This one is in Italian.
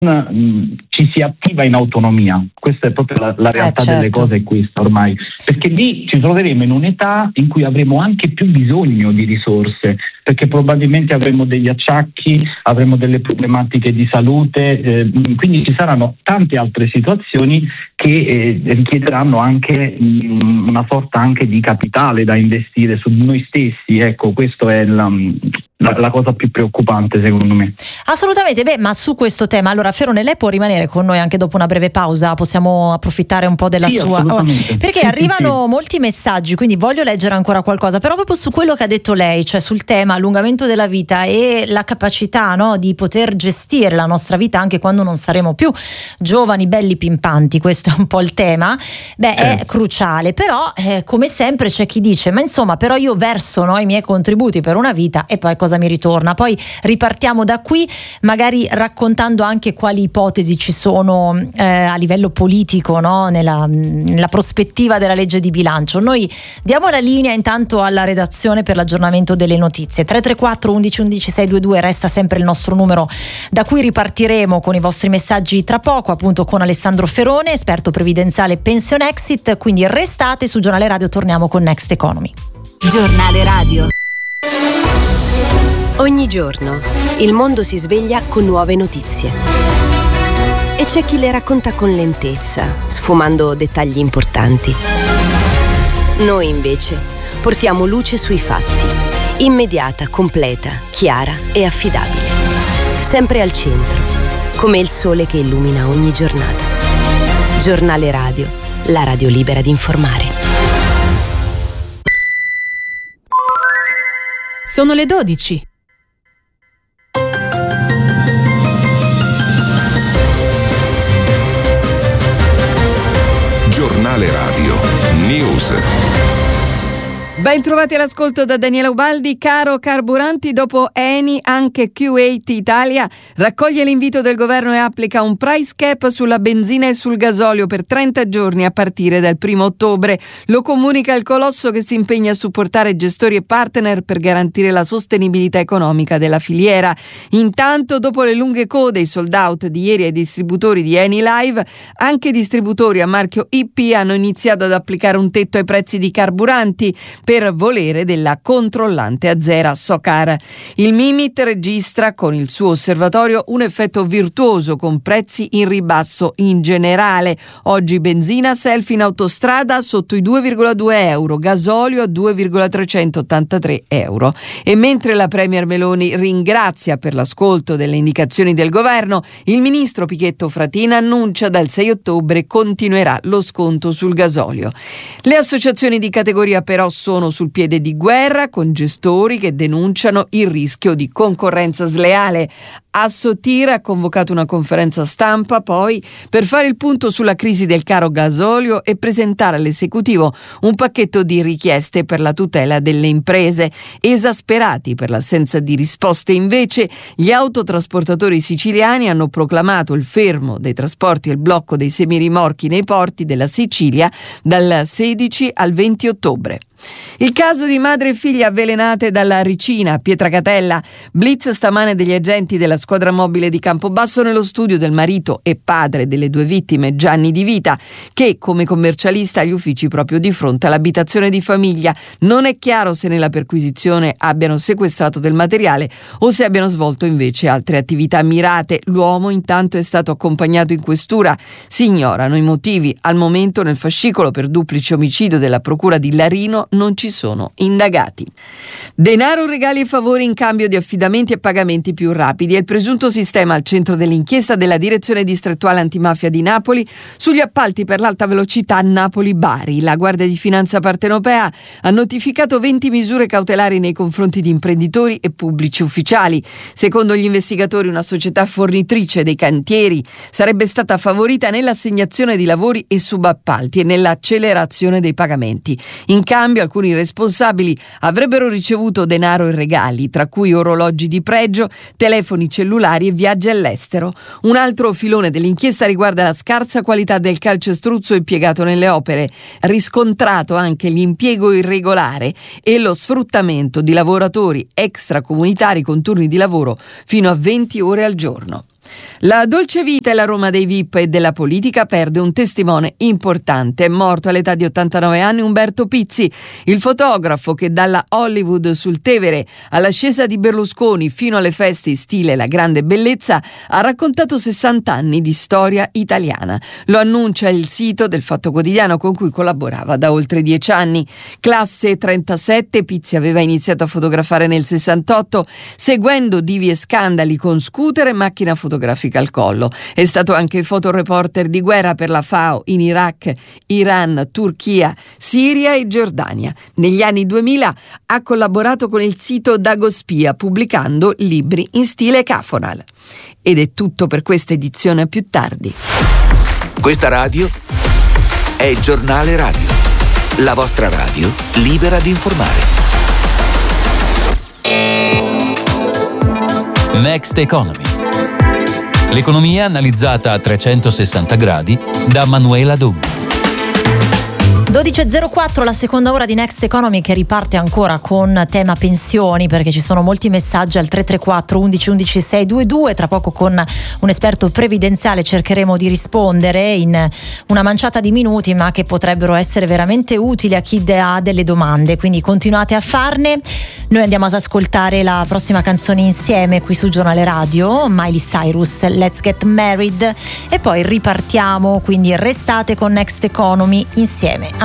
ci si attiva in autonomia. Questa è proprio la realtà certo. delle cose, è questa ormai, perché lì ci troveremo in un'età in cui avremo anche più bisogno di risorse, perché probabilmente avremo degli acciacchi, avremo delle problematiche di salute, quindi ci saranno tante altre situazioni che richiederanno anche una sorta anche di capitale da investire su noi stessi. Ecco, questo è la cosa più preoccupante, secondo me. Assolutamente. Ma su questo tema, allora Ferone, lei può rimanere con noi anche dopo una breve pausa? Possiamo approfittare un po' della sua, perché arrivano molti messaggi, quindi voglio leggere ancora qualcosa, però proprio su quello che ha detto lei, cioè sul tema allungamento della vita e la capacità, no, di poter gestire la nostra vita anche quando non saremo più giovani, belli, pimpanti. Questo è un po' il tema. È cruciale, però come sempre c'è chi dice: ma insomma, però io verso, no, i miei contributi per una vita e poi cosa mi ritorna? Poi ripartiamo da qui, magari raccontando anche quali ipotesi ci sono a livello politico, no? nella prospettiva della legge di bilancio. Noi diamo la linea intanto alla redazione per l'aggiornamento delle notizie. 334 11 11 622 resta sempre il nostro numero da cui ripartiremo con i vostri messaggi tra poco, appunto con Alessandro Ferone, esperto previdenziale Pension Exit. Quindi restate su Giornale Radio, torniamo con Next Economy. Giornale Radio. Ogni giorno il mondo si sveglia con nuove notizie e c'è chi le racconta con lentezza, sfumando dettagli importanti. Noi invece portiamo luce sui fatti, immediata, completa, chiara e affidabile. Sempre al centro, come il sole che illumina ogni giornata. Giornale Radio, la radio libera di informare. Sono le 12. Giornale Radio News. Ben trovati all'ascolto da Daniela Ubaldi. Caro carburanti, dopo Eni anche Q8 Italia raccoglie l'invito del governo e applica un price cap sulla benzina e sul gasolio per 30 giorni a partire dal 1 ottobre. Lo comunica il colosso, che si impegna a supportare gestori e partner per garantire la sostenibilità economica della filiera. Intanto, dopo le lunghe code e i sold out di ieri ai distributori di Eni Live, anche i distributori a marchio IP hanno iniziato ad applicare un tetto ai prezzi di carburanti per volere della controllante azera Socar. Il Mimit registra con il suo osservatorio un effetto virtuoso con prezzi in ribasso in generale. Oggi benzina self in autostrada sotto i 2,2 euro, gasolio a 2,383 euro. E mentre la Premier Meloni ringrazia per l'ascolto delle indicazioni del governo, il ministro Pichetto Fratin annuncia dal 6 ottobre continuerà lo sconto sul gasolio. Le associazioni di categoria però sono sul piede di guerra, con gestori che denunciano il rischio di concorrenza sleale. Assotir ha convocato una conferenza stampa poi per fare il punto sulla crisi del caro gasolio e presentare all'esecutivo un pacchetto di richieste per la tutela delle imprese. Esasperati per l'assenza di risposte, invece, gli autotrasportatori siciliani hanno proclamato il fermo dei trasporti e il blocco dei semirimorchi nei porti della Sicilia dal 16 al 20 ottobre. Il caso di madre e figlia avvelenate dalla ricina a Pietracatella. Blitz stamane degli agenti della squadra mobile di Campobasso nello studio del marito e padre delle due vittime, Gianni Di Vita, che come commercialista ha gli uffici proprio di fronte all'abitazione di famiglia. Non è chiaro se nella perquisizione abbiano sequestrato del materiale o se abbiano svolto invece altre attività mirate. L'uomo intanto è stato accompagnato in questura. Si ignorano i motivi. Al momento nel fascicolo per duplice omicidio della procura di Larino non ci sono indagati. Denaro, regali e favori in cambio di affidamenti e pagamenti più rapidi è il presunto sistema al centro dell'inchiesta della Direzione Distrettuale Antimafia di Napoli sugli appalti per l'alta velocità Napoli-Bari. La Guardia di Finanza partenopea ha notificato 20 misure cautelari nei confronti di imprenditori e pubblici ufficiali. Secondo gli investigatori, una società fornitrice dei cantieri sarebbe stata favorita nell'assegnazione di lavori e subappalti e nell'accelerazione dei pagamenti. In cambio, alcuni responsabili avrebbero ricevuto denaro e regali, tra cui orologi di pregio, telefoni cellulari e viaggi all'estero. Un altro filone dell'inchiesta riguarda la scarsa qualità del calcestruzzo impiegato nelle opere, riscontrato anche l'impiego irregolare e lo sfruttamento di lavoratori extracomunitari con turni di lavoro fino a 20 ore al giorno. La dolce vita e la Roma dei VIP e della politica perde un testimone importante. È morto all'età di 89 anni Umberto Pizzi, il fotografo che dalla Hollywood sul Tevere all'ascesa di Berlusconi fino alle feste in stile La Grande Bellezza ha raccontato 60 anni di storia italiana. Lo annuncia il sito del Fatto Quotidiano con cui collaborava da oltre 10 anni. Classe 37, Pizzi aveva iniziato a fotografare nel 68, seguendo divi e scandali con scooter e macchina fotografica al collo. È stato anche fotoreporter di guerra per la FAO in Iraq, Iran, Turchia, Siria e Giordania. Negli anni 2000 ha collaborato con il sito Dagospia pubblicando libri in stile Cafonal. Ed è tutto per questa edizione, a più tardi. Questa radio è il Giornale Radio, la vostra radio libera di informare. Next Economy. L'economia analizzata a 360 gradi da Manuela Donghi. 12.04, la seconda ora di Next Economy che riparte ancora con tema pensioni, perché ci sono molti messaggi al 334 11 11 622. Tra poco con un esperto previdenziale cercheremo di rispondere in una manciata di minuti, ma che potrebbero essere veramente utili a chi ha delle domande, quindi continuate a farne. Noi andiamo ad ascoltare la prossima canzone insieme qui su Giornale Radio, Miley Cyrus, Let's Get Married, e poi ripartiamo, quindi restate con Next Economy insieme.